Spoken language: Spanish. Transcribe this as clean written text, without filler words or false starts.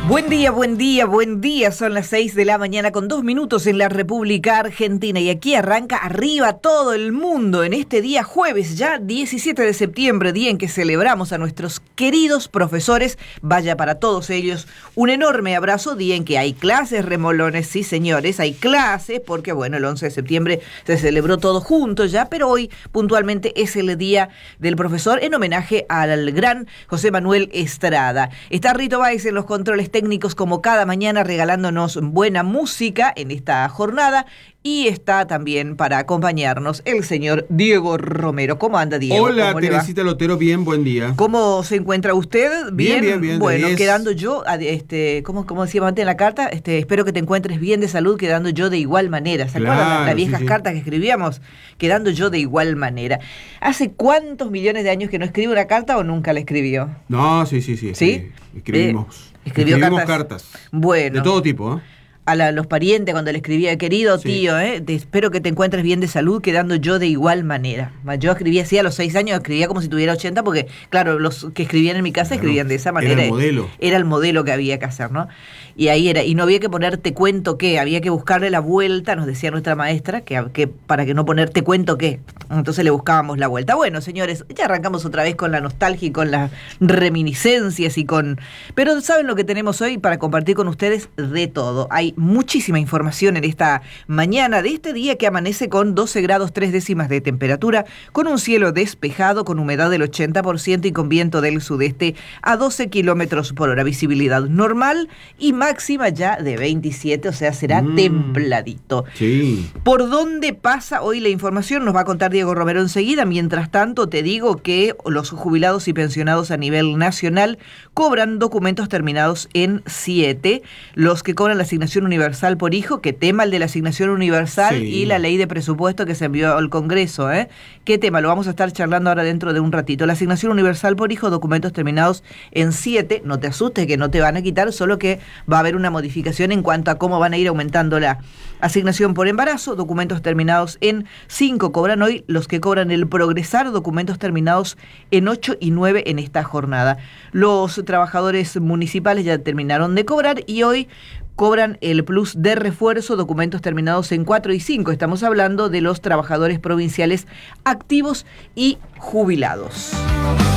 Buen día, buen día, buen día. Son las 6 de la mañana con 2 minutos en la República Argentina y aquí arranca Arriba todo el mundo en este día jueves, ya 17 de septiembre, día en que celebramos a nuestros queridos profesores. Vaya para todos ellos un enorme abrazo, día en que hay clases, remolones, sí señores, hay clases porque bueno, el 11 de septiembre se celebró todo junto ya, pero hoy puntualmente es el día del profesor en homenaje al gran José Manuel Estrada. Está Rito Báez en los controles técnicos como cada mañana regalándonos buena música en esta jornada y está también para acompañarnos el señor Diego Romero. ¿Cómo anda, Diego? Hola, Teresita Lotero, bien, buen día. ¿Cómo se encuentra usted? Bien. Bueno, quedando yo, ¿cómo decíamos antes en la carta? Espero que te encuentres bien de salud, quedando yo de igual manera. ¿Se acuerdan las viejas cartas que escribíamos? Quedando yo de igual manera. ¿Hace cuántos millones de años que no escribe una carta o nunca la escribió? No, sí. ¿Sí? Escribimos cartas. Bueno. De todo tipo, ¿eh? A los parientes cuando le escribía, querido tío, espero que te encuentres bien de salud, quedando yo de igual manera. Yo escribía así a los 6 años, escribía como si tuviera 80, porque claro, los que escribían en mi casa escribían de esa manera. Era el modelo. Era el modelo que había que hacer, ¿no? Y ahí era, y no había que poner te cuento qué, había que buscarle la vuelta, nos decía nuestra maestra, que para que no poner te cuento qué. Entonces le buscábamos la vuelta. Bueno, señores, ya arrancamos otra vez con la nostalgia y con las reminiscencias pero ¿saben lo que tenemos hoy para compartir con ustedes? De todo. Hay muchísima información en esta mañana de este día que amanece con 12 grados 3 décimas de temperatura, con un cielo despejado, con humedad del 80% y con viento del sudeste a 12 kilómetros por hora. Visibilidad normal y máxima ya de 27, o sea, será templadito. Sí. ¿Por dónde pasa hoy la información? Nos va a contar Diego Romero enseguida. Mientras tanto, te digo que los jubilados y pensionados a nivel nacional cobran documentos terminados en 7. Los que cobran la asignación universal por hijo, que tema el de la asignación universal y la ley de presupuesto que se envió al Congreso, ¿eh? ¿Qué tema? Lo vamos a estar charlando ahora dentro de un ratito. La asignación universal por hijo, documentos terminados en 7. No te asustes que no te van a quitar, solo que va a haber una modificación en cuanto a cómo van a ir aumentando la asignación por embarazo, documentos terminados en 5 cobran hoy, los que cobran el progresar, documentos terminados en 8 y 9 en esta jornada. Los trabajadores municipales ya terminaron de cobrar y hoy cobran el plus de refuerzo, documentos terminados en 4 y 5. Estamos hablando de los trabajadores provinciales activos y jubilados.